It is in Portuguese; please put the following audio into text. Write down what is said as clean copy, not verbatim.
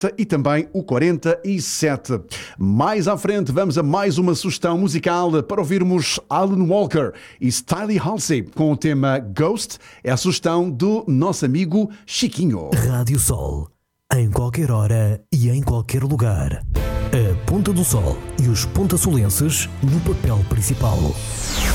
e também o 47. Mais à frente vamos a mais uma sugestão musical para ouvirmos Alan Walker e Stylie Halsey com o tema Ghost. É a sugestão do nosso amigo Chiquinho. Rádio Sol, em qualquer hora e em qualquer lugar. A Ponta do Sol e os pontasolenses no papel principal.